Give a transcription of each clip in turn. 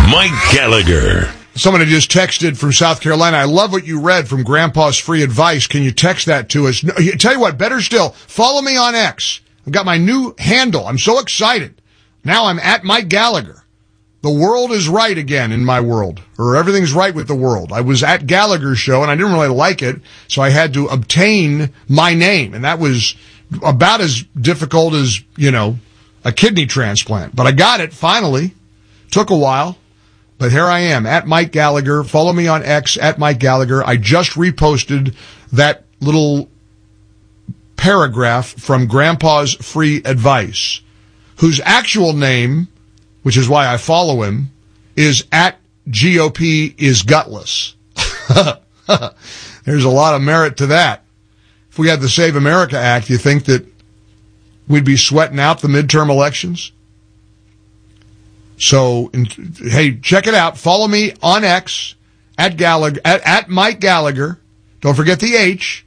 Mike Gallagher. Someone had just texted from South Carolina. I love what you read from Grandpa's free advice. Can you text that to us? No, tell you what, better still, follow me on X. I've got my new handle. I'm so excited. Now I'm at Mike Gallagher. The world is right again in my world, or everything's right with the world. I was at Gallagher's show, and I didn't really like it, so I had to obtain my name, and that was about as difficult as, a kidney transplant. But I got it, finally. Took a while. But here I am, at Mike Gallagher. Follow me on X, at Mike Gallagher. I just reposted that little paragraph from Grandpa's free advice, whose actual name, which is why I follow him, is at GOP is gutless. There's a lot of merit to that. If we had the Save America Act, you think that we'd be sweating out the midterm elections? So, hey, check it out. Follow me on X, at Gallagher, at Mike Gallagher. Don't forget the H,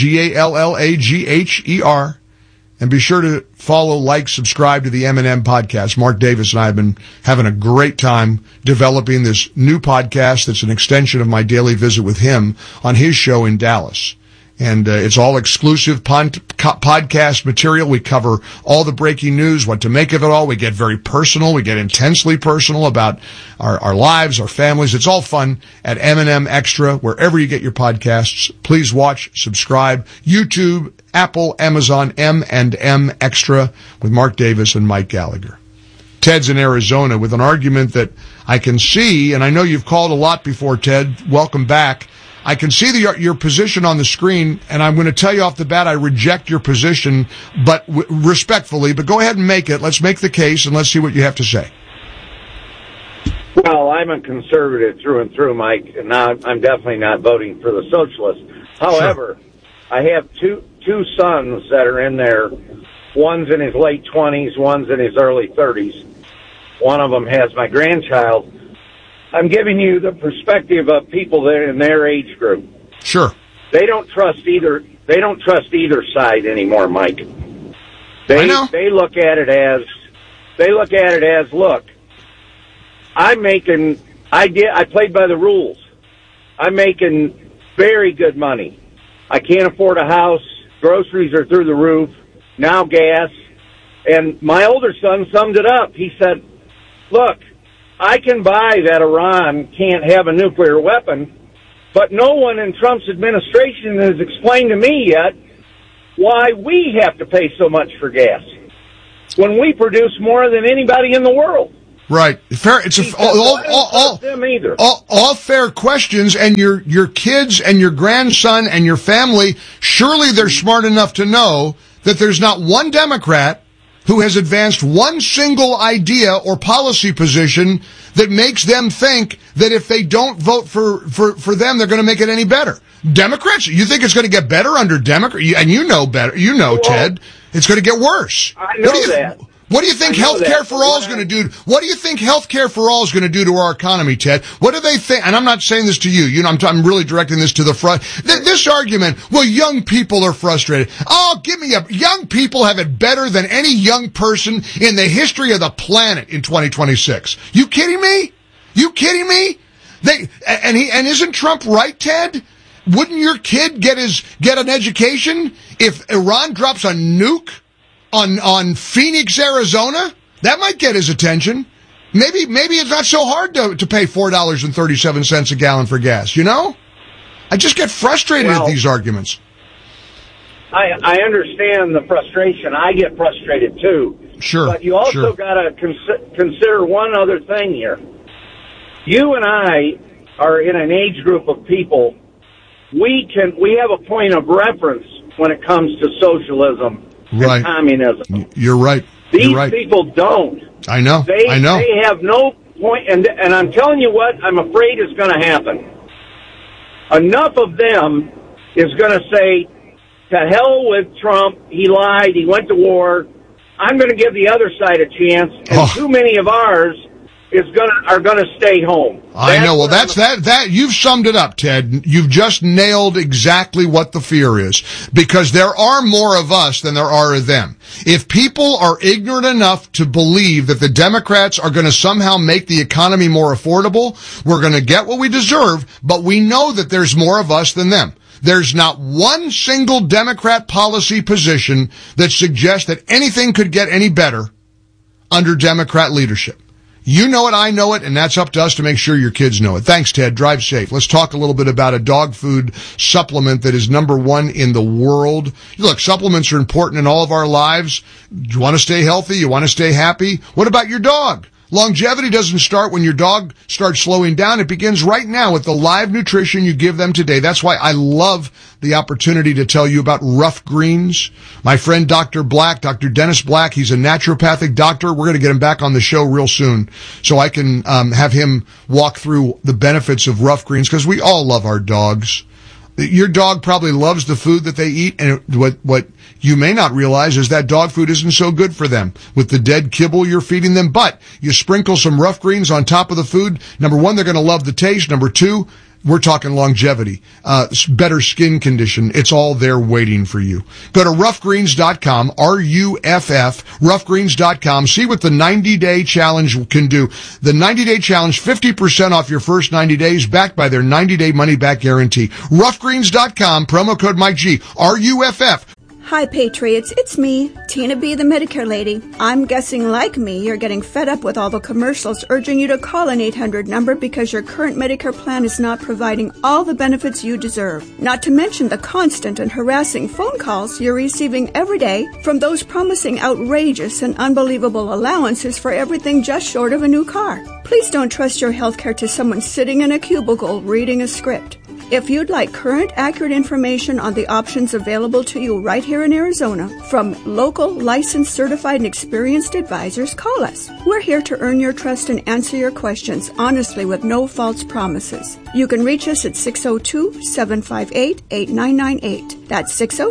Gallagher. And be sure to follow, like, subscribe to the M&M podcast. Mark Davis and I have been having a great time developing this new podcast that's an extension of my daily visit with him on his show in Dallas. And it's all exclusive podcast material. We cover all the breaking news, what to make of it all. We get very personal. We get intensely personal about our lives, our families. It's all fun at M&M Extra, wherever you get your podcasts. Please watch, subscribe. YouTube, Apple, Amazon, M&M Extra with Mark Davis and Mike Gallagher. Ted's in Arizona with an argument that I can see, and I know you've called a lot before, Ted. Welcome back. I can see your position on the screen, and I'm going to tell you off the bat I reject your position, but respectfully. But go ahead and make it. Let's make the case, and let's see what you have to say. Well, I'm a conservative through and through, Mike, and I'm definitely not voting for the socialists. However, sure. I have two sons that are in there. One's in his late 20s, one's in his early 30s. One of them has my grandchild. I'm giving you the perspective of people that are in their age group. Sure. They don't trust either side anymore, Mike. I know. They look at it as look, I played by the rules. I'm making very good money. I can't afford a house. Groceries are through the roof. Now gas. And my older son summed it up. He said, look, I can buy that Iran can't have a nuclear weapon, but no one in Trump's administration has explained to me yet why we have to pay so much for gas when we produce more than anybody in the world. Right. Fair. It's all fair questions, and your kids and your grandson and your family, surely they're smart enough to know that there's not one Democrat who has advanced one single idea or policy position that makes them think that if they don't vote for them, they're going to make it any better. Democrats, you think it's going to get better under Democrat? And you know better. Well, Ted, it's going to get worse. I know that. What do you think healthcare for all is going to do? What do you think healthcare for all is going to do to our economy, Ted? What do they think? And I'm not saying this to you. I'm really directing this to the front. This argument, well, young people are frustrated. Oh, young people have it better than any young person in the history of the planet in 2026. You kidding me? And isn't Trump right, Ted? Wouldn't your kid get an education if Iran drops a nuke on Phoenix, Arizona? That might get his attention. Maybe it's not so hard to pay $4.37 a gallon for gas, I just get frustrated at these arguments. I understand the frustration. I get frustrated too. Sure. But you also got to consider one other thing here. You and I are in an age group of people. We have a point of reference when it comes to socialism. Right. And communism. You're right. These people don't. I know. They have no point, and I'm telling you what I'm afraid is going to happen. Enough of them is going to say, to hell with Trump, he lied, he went to war, I'm going to give the other side a chance, and too many of ours are gonna stay home. I know. Well, that you've summed it up, Ted. You've just nailed exactly what the fear is, because there are more of us than there are of them. If people are ignorant enough to believe that the Democrats are going to somehow make the economy more affordable, we're going to get what we deserve, but we know that there's more of us than them. There's not one single Democrat policy position that suggests that anything could get any better under Democrat leadership. You know it, I know it, and that's up to us to make sure your kids know it. Thanks, Ted. Drive safe. Let's talk a little bit about a dog food supplement that is number one in the world. Look, supplements are important in all of our lives. You want to stay healthy? You want to stay happy? What about your dog? Longevity doesn't start when your dog starts slowing down. It begins right now with the live nutrition you give them today. That's why I love the opportunity to tell you about Rough Greens. My friend Dr. Black, Dr. Dennis Black, he's a naturopathic doctor. We're going to get him back on the show real soon so I can have him walk through the benefits of Rough Greens, because we all love our dogs. Your dog probably loves the food that they eat, and what you may not realize is that dog food isn't so good for them with the dead kibble you're feeding them. But you sprinkle some Rough Greens on top of the food. Number one, they're going to love the taste. Number two, we're talking longevity, better skin condition. It's all there waiting for you. Go to roughgreens.com, RUFF, roughgreens.com. See what the 90-day challenge can do. The 90-day challenge, 50% off your first 90 days, backed by their 90-day money-back guarantee. Roughgreens.com, promo code Mike G, RUFF. Hi, Patriots. It's me, Tina B., the Medicare lady. I'm guessing, like me, you're getting fed up with all the commercials urging you to call an 800 number because your current Medicare plan is not providing all the benefits you deserve. Not to mention the constant and harassing phone calls you're receiving every day from those promising outrageous and unbelievable allowances for everything just short of a new car. Please don't trust your health care to someone sitting in a cubicle reading a script. If you'd like current, accurate information on the options available to you right here in Arizona from local, licensed, certified, and experienced advisors, call us. We're here to earn your trust and answer your questions honestly with no false promises. You can reach us at 602-758-8998. That's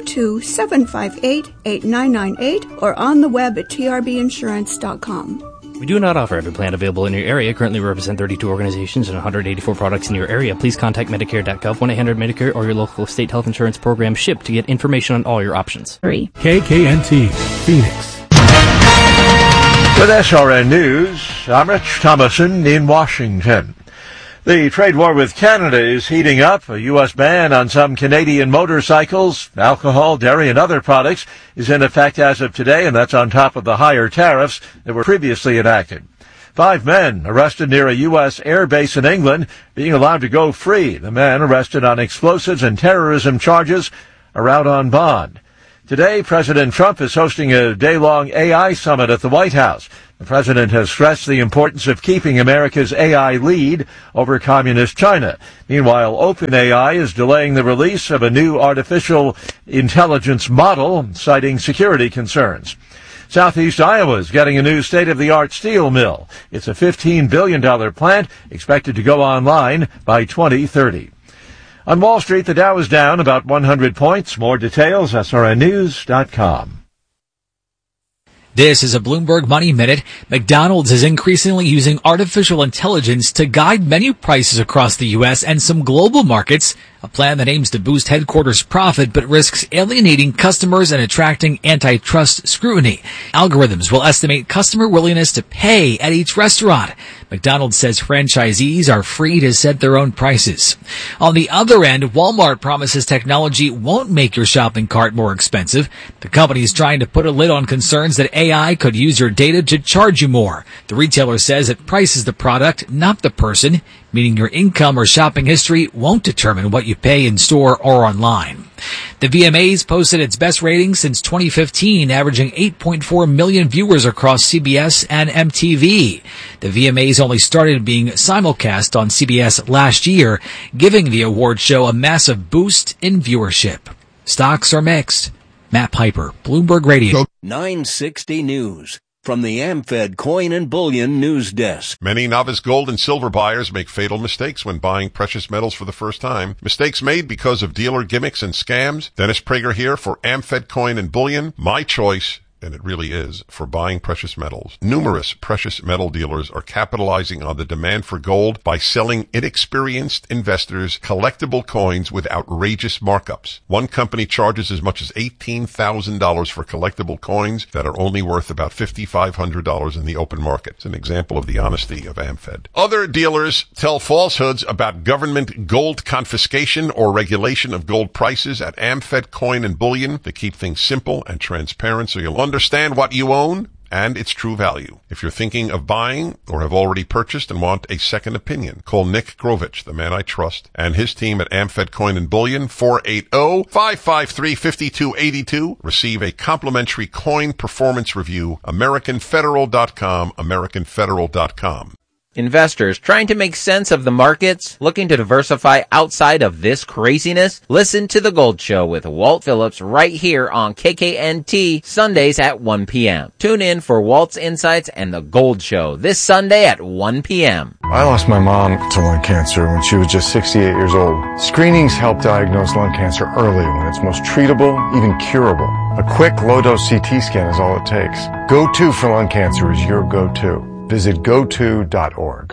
602-758-8998 or on the web at trbinsurance.com. We do not offer every plan available in your area. Currently, we represent 32 organizations and 184 products in your area. Please contact Medicare.gov, 1-800-MEDICARE, or your local state health insurance program SHIP to get information on all your options. KKNT, Phoenix. With SRN News, I'm Rich Thomason in Washington. The trade war with Canada is heating up. A U.S. ban on some Canadian motorcycles, alcohol, dairy, and other products is in effect as of today, and that's on top of the higher tariffs that were previously enacted. 5 men arrested near a U.S. air base in England being allowed to go free. The men arrested on explosives and terrorism charges are out on bond. Today, President Trump is hosting a day-long AI summit at the White House. The president has stressed the importance of keeping America's AI lead over communist China. Meanwhile, OpenAI is delaying the release of a new artificial intelligence model, citing security concerns. Southeast Iowa is getting a new state-of-the-art steel mill. It's a $15 billion plant expected to go online by 2030. On Wall Street, the Dow is down about 100 points. More details, srnnews.com. This is a Bloomberg Money Minute. McDonald's is increasingly using artificial intelligence to guide menu prices across the U.S. and some global markets, a plan that aims to boost headquarters profit but risks alienating customers and attracting antitrust scrutiny. Algorithms will estimate customer willingness to pay at each restaurant. McDonald's says franchisees are free to set their own prices. On the other end, Walmart promises technology won't make your shopping cart more expensive. The company is trying to put a lid on concerns that AI could use your data to charge you more. The retailer says it prices the product, not the person, meaning your income or shopping history won't determine what you pay in store or online. The VMAs posted its best ratings since 2015, averaging 8.4 million viewers across CBS and MTV. The VMAs only started being simulcast on CBS last year, giving the award show a massive boost in viewership. Stocks are mixed. Matt Piper, Bloomberg Radio. 960 News. From the AmFed Coin and Bullion News Desk. Many novice gold and silver buyers make fatal mistakes when buying precious metals for the first time. Mistakes made because of dealer gimmicks and scams. Dennis Prager here for AmFed Coin and Bullion. My choice. and it really is, for buying precious metals. Numerous precious metal dealers are capitalizing on the demand for gold by selling inexperienced investors collectible coins with outrageous markups. One company charges as much as $18,000 for collectible coins that are only worth about $5,500 in the open market. It's an example of the honesty of AmFed. Other dealers tell falsehoods about government gold confiscation or regulation of gold prices at AmFed Coin and Bullion to keep things simple and transparent so you'll understand what you own and its true value. If you're thinking of buying or have already purchased and want a second opinion, call Nick Grovich, the man I trust, and his team at AmFed Coin and Bullion, 480-553-5282. Receive a complimentary coin performance review, AmericanFederal.com, AmericanFederal.com. Investors trying to make sense of the markets, looking to diversify outside of this craziness? Listen to The Gold Show with Walt Phillips right here on KKNT Sundays at 1 p.m. Tune in for Walt's Insights and The Gold Show this Sunday at 1 p.m. I lost my mom to lung cancer when she was just 68 years old. Screenings help diagnose lung cancer early when it's most treatable, even curable. A quick low-dose CT scan is all it takes. Go-to for lung cancer is your go-to. Visit goto.org.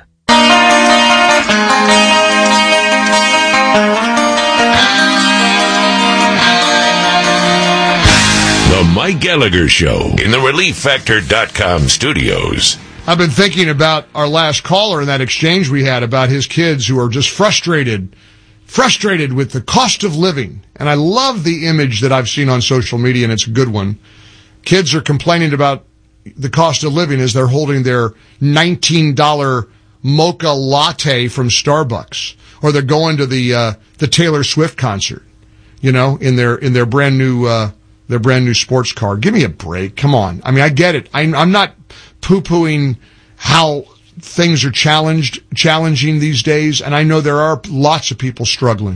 The Mike Gallagher Show in the ReliefFactor.com studios. I've been thinking about our last caller in that exchange we had about his kids who are just frustrated with the cost of living. And I love the image that I've seen on social media, and it's a good one. Kids are complaining about the cost of living as they're holding their $19 mocha latte from Starbucks, or they're going to the Taylor Swift concert, in their brand new sports car. Give me a break. Come on. I mean, I get it. I'm not poo-pooing how things are challenging these days, and I know there are lots of people struggling.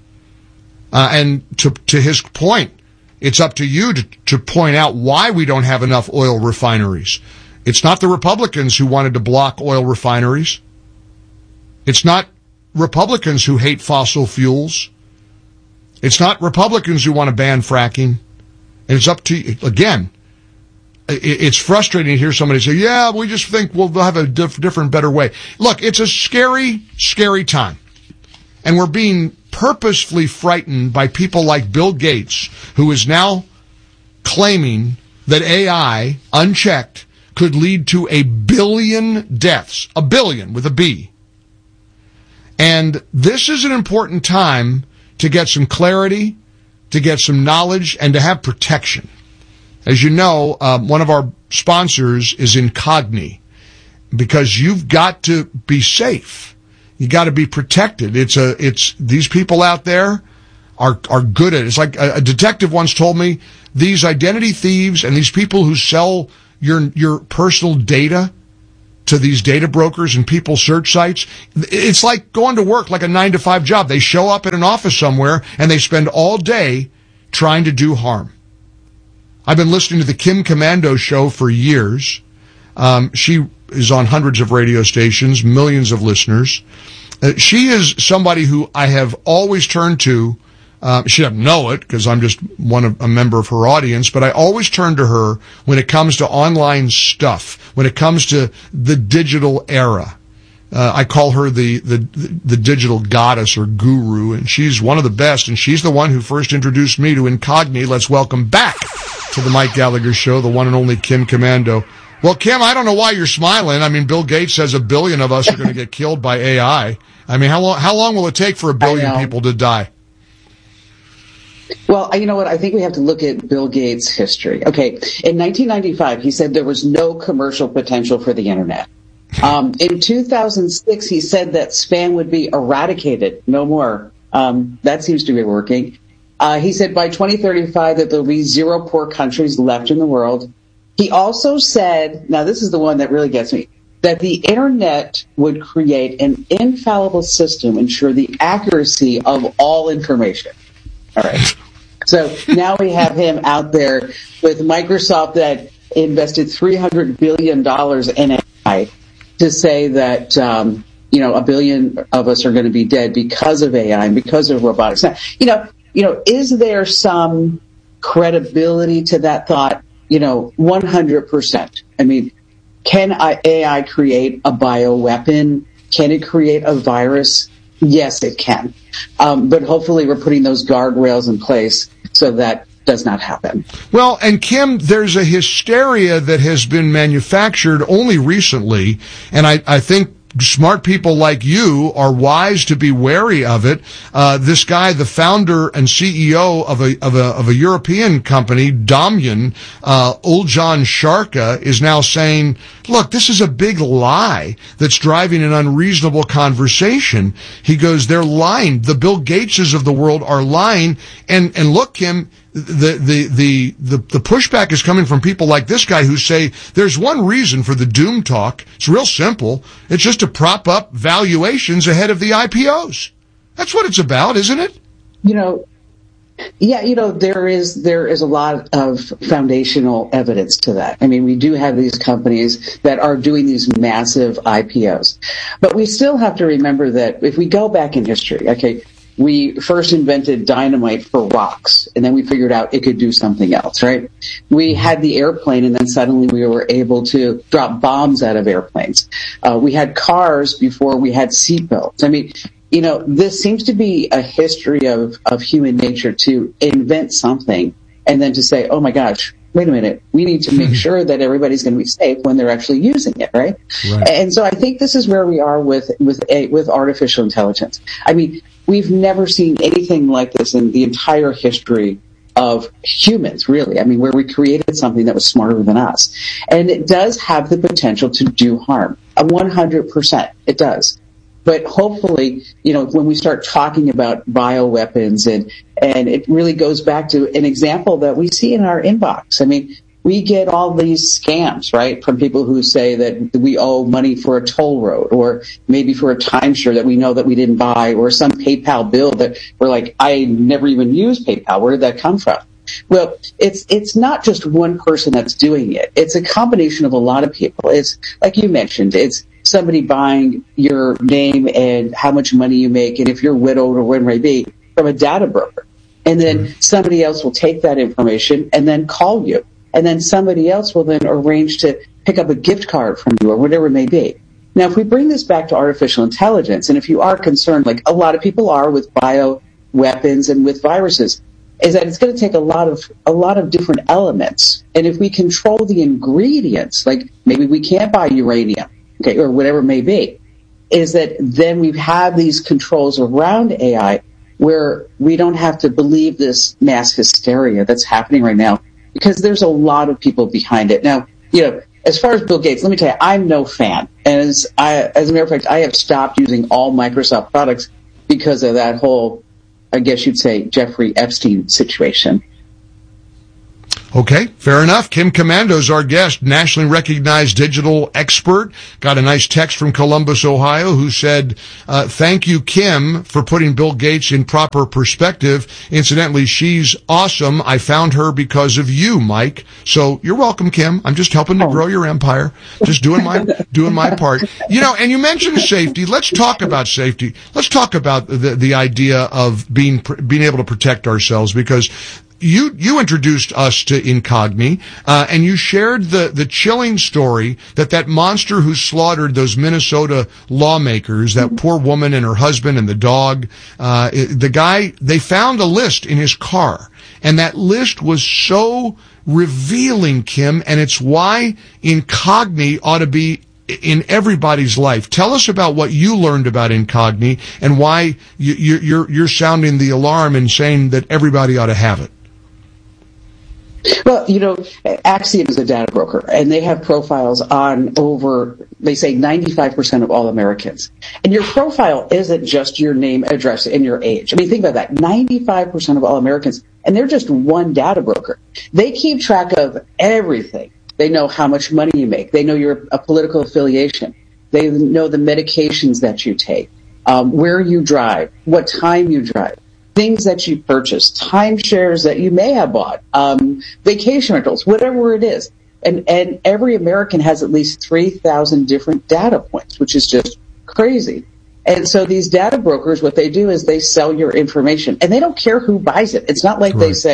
And to his point, it's up to you to point out why we don't have enough oil refineries. It's not the Republicans who wanted to block oil refineries. It's not Republicans who hate fossil fuels. It's not Republicans who want to ban fracking. And it's up to you. Again, it's frustrating to hear somebody say, yeah, we just think we'll have a different, better way. Look, it's a scary, scary time. And we're being purposefully frightened by people like Bill Gates, who is now claiming that AI, unchecked, could lead to 1 billion deaths. 1 billion with a B. And this is an important time to get some clarity, to get some knowledge, and to have protection. As you know, one of our sponsors is Incogni, because you've got to be safe. You got to be protected. It's these people out there are good at it. It's like a detective once told me, these identity thieves and these people who sell your personal data to these data brokers and people search sites, it's like going to work like a 9-to-5 job. They show up at an office somewhere and they spend all day trying to do harm. I've been listening to the Kim Komando show for years. She is on hundreds of radio stations, millions of listeners. She is somebody who I have always turned to. She doesn't know it because I'm just a member of her audience, but I always turn to her when it comes to online stuff, when it comes to the digital era. I call her the digital goddess or guru, and she's one of the best, and she's the one who first introduced me to Incogni. Let's welcome back to the Mike Gallagher Show, the one and only Kim Komando. Well, Kim, I don't know why you're smiling. I mean, Bill Gates says 1 billion of us are going to get killed by AI. I mean, how long will it take for 1 billion people to die? Well, you know what? I think we have to look at Bill Gates' history. Okay, in 1995, he said there was no commercial potential for the internet. In 2006, he said that spam would be eradicated, no more. That seems to be working. He said by 2035 that there'll be 0 poor countries left in the world. He also said, now this is the one that really gets me, that the internet would create an infallible system, ensure the accuracy of all information. All right. So now we have him out there with Microsoft that invested $300 billion in AI to say that, 1 billion of us are going to be dead because of AI and because of robotics. Now, is there some credibility to that thought? 100%. I mean, can AI create a bioweapon? Can it create a virus? Yes, it can. But hopefully we're putting those guardrails in place so that does not happen. Well, and Kim, there's a hysteria that has been manufactured only recently, and I think smart people like you are wise to be wary of it. This guy, the founder and CEO of a European company, Domyon, Uljan Sharka, is now saying, look, this is a big lie that's driving an unreasonable conversation. He goes, they're lying. The Bill Gateses of the world are lying. And look, Kim, the pushback is coming from people like this guy who say there's one reason for the doom talk. It's real simple. It's just to prop up valuations ahead of the IPOs. That's what it's about, isn't it? There is a lot of foundational evidence to that. I mean, we do have these companies that are doing these massive IPOs, but we still have to remember that if we go back in history, okay, we first invented dynamite for rocks, and then we figured out it could do something else, right? We had the airplane, and then suddenly we were able to drop bombs out of airplanes. We had cars before we had seatbelts. I mean, this seems to be a history of human nature to invent something and then to say, oh my gosh, wait a minute, we need to make sure that everybody's going to be safe when they're actually using it, right? And so I think this is where we are with artificial intelligence. I mean, we've never seen anything like this in the entire history of humans, really. I mean, where we created something that was smarter than us. And it does have the potential to do harm. 100%, it does. But hopefully, when we start talking about bioweapons and it really goes back to an example that we see in our inbox. I mean, we get all these scams, right, from people who say that we owe money for a toll road or maybe for a timeshare that we know that we didn't buy or some PayPal bill that we're like, I never even used PayPal. Where did that come from? Well, it's not just one person that's doing it. It's a combination of a lot of people. It's like you mentioned, it's somebody buying your name and how much money you make and if you're widowed or whatever it may be from a data broker. And then somebody else will take that information and then call you. And then somebody else will then arrange to pick up a gift card from you or whatever it may be. Now, if we bring this back to artificial intelligence, and if you are concerned, like a lot of people are with bioweapons and with viruses, is that it's going to take a lot of different elements. And if we control the ingredients, like maybe we can't buy uranium, okay, or whatever it may be, is that then we have these controls around AI where we don't have to believe this mass hysteria that's happening right now, because there's a lot of people behind it. Now, as far as Bill Gates, let me tell you, I'm no fan. As a matter of fact, I have stopped using all Microsoft products because of that whole, I guess you'd say, Jeffrey Epstein situation. Okay, fair enough. Kim Komando's our guest, nationally recognized digital expert. Got a nice text from Columbus, Ohio, who said, thank you, Kim, for putting Bill Gates in proper perspective. Incidentally, she's awesome. I found her because of you, Mike. So you're welcome, Kim. I'm just helping to grow your empire. Just doing my part. And you mentioned safety. Let's talk about safety. Let's talk about the idea of being able to protect ourselves, because you introduced us to Incogni, and you shared the chilling story that monster who slaughtered those Minnesota lawmakers, that poor woman and her husband and the dog, the guy, they found a list in his car, and that list was so revealing, Kim, and it's why Incogni ought to be in everybody's life. Tell us about what you learned about Incogni and why you're sounding the alarm and saying that everybody ought to have it. Well, Axiom is a data broker, and they have profiles on over, they say, 95% of all Americans. And your profile isn't just your name, address, and your age. I mean, think about that. 95% of all Americans, and they're just one data broker. They keep track of everything. They know how much money you make. They know your political affiliation. They know the medications that you take, where you drive, what time you drive, things that you purchase, timeshares that you may have bought, vacation rentals, whatever it is. And every American has at least 3,000 different data points, which is just crazy. And so these data brokers, what they do is they sell your information, and they don't care who buys it. It's not like they say,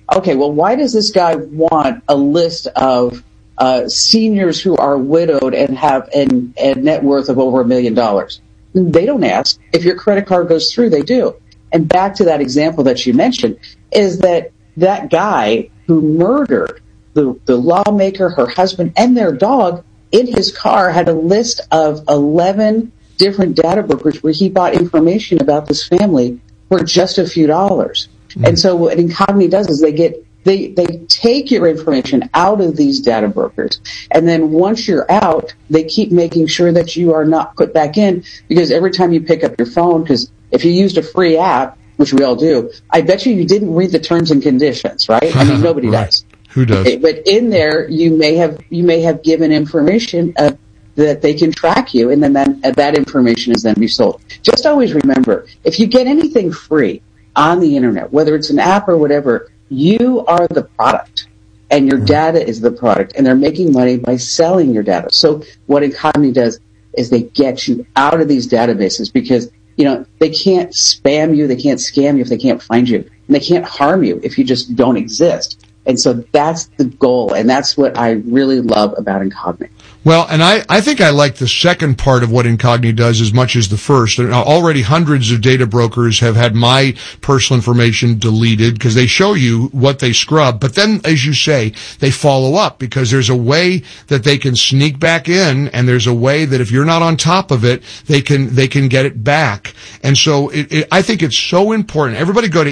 okay, well, why does this guy want a list of seniors who are widowed and have a net worth of over $1 million? They don't ask. If your credit card goes through, they do. And back to that example that you mentioned, is that guy who murdered the lawmaker, her husband, and their dog in his car had a list of 11 different data brokers where he bought information about this family for just a few dollars. And so what Incogni does is they take your information out of these data brokers, and then once you're out, they keep making sure that you are not put back in, because every time you pick up your phone, because if you used a free app, which we all do, I bet you didn't read the terms and conditions, right? I mean, nobody right. does. Who does? Okay, but in there, you may have given information that they can track you, and then that information is then be sold. Just always remember, if you get anything free on the internet, whether it's an app or whatever, you are the product, and your data is the product, and they're making money by selling your data. So what Incogni does is they get you out of these databases, because they can't spam you, they can't scam you if they can't find you, and they can't harm you if you just don't exist. And so that's the goal, and that's what I really love about Incogni. Well, and I think I like the second part of what Incogni does as much as the first. Already hundreds of data brokers have had my personal information deleted because they show you what they scrub. But then, as you say, they follow up, because there's a way that they can sneak back in, and there's a way that if you're not on top of it, they can get it back. And so I think it's so important. Everybody go to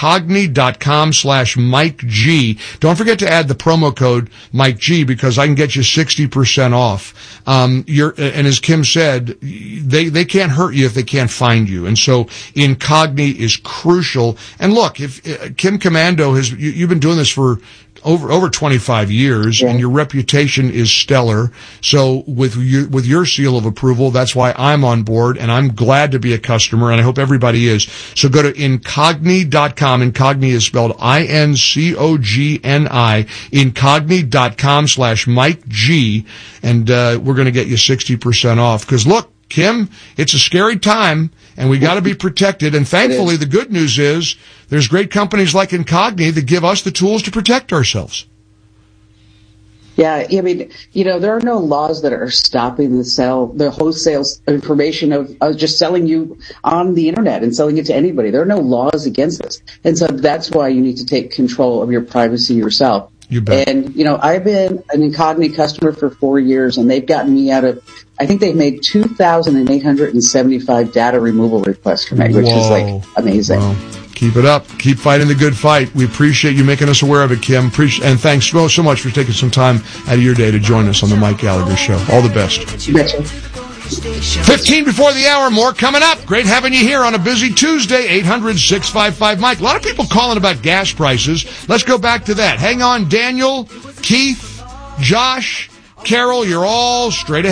Incogni.com/Mike G. Don't forget to add the promo code Mike G, because I can get you 60% off. And as Kim said, they can't hurt you if they can't find you. And so Incogni is crucial. And look, if Kim Komando you've been doing this for over 25 years, and your reputation is stellar. So with your seal of approval, that's why I'm on board, and I'm glad to be a customer, and I hope everybody is. So go to Incogni.com. Incogni is spelled INCOGNI. Incogni.com/Mike G, and we're going to get you 60% off. Because look, Kim, it's a scary time, and we got to be protected. And thankfully, the good news is there's great companies like Incogni that give us the tools to protect ourselves. Yeah, I mean, there are no laws that are stopping the wholesale information of just selling you on the internet and selling it to anybody. There are no laws against this. And so that's why you need to take control of your privacy yourself. You bet. And, I've been an Incogni customer for 4 years, and they've gotten me out of, I think they've made 2,875 data removal requests for me, which is like amazing. Wow. Keep it up. Keep fighting the good fight. We appreciate you making us aware of it, Kim. And thanks so much for taking some time out of your day to join us on the Mike Gallagher Show. All the best. 15 before the hour, more coming up. Great having you here on a busy Tuesday. 800-655-Mike. A lot of people calling about gas prices. Let's go back to that. Hang on, Daniel, Keith, Josh, Carol, you're all straight ahead.